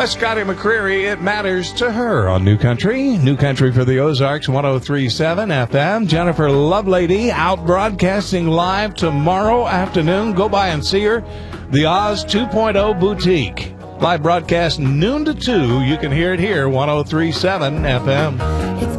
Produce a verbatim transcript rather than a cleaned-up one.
That's Scotty McCreery. It matters to her on New Country. New Country for the Ozarks, one oh three point seven F M. Jennifer Lovelady out broadcasting live tomorrow afternoon. Go by and see her. The Oz two point oh Boutique. Live broadcast noon to two. You can hear it here, one oh three point seven F M.